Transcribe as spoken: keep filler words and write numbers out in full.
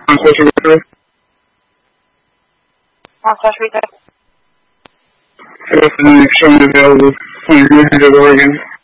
On social media? On social media. It was extremely available. twenty-three hundred Oregon.